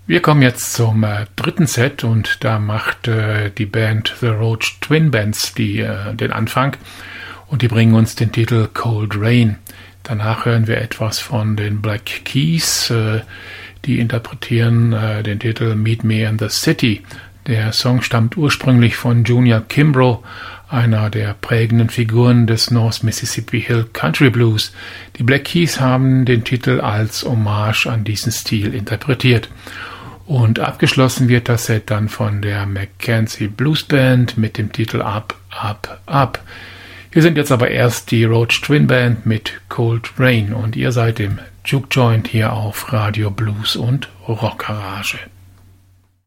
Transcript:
Wir kommen jetzt zum dritten Set und da macht die Band The Roach Twin Bands den Anfang und die bringen uns den Titel Cold Rain. Danach hören wir etwas von den Black Keys, die interpretieren den Titel Meet Me in the City. Der Song stammt ursprünglich von Junior Kimbrough, einer der prägenden Figuren des North Mississippi Hill Country Blues. Die Black Keys haben den Titel als Hommage an diesen Stil interpretiert. Und abgeschlossen wird das Set dann von der Mackenzie Blues Band mit dem Titel Up, Up, Up. Hier sind jetzt aber erst die Roach Twin Band mit Cold Rain und ihr seid im Juke Joint hier auf Radio Blues und Rock Garage.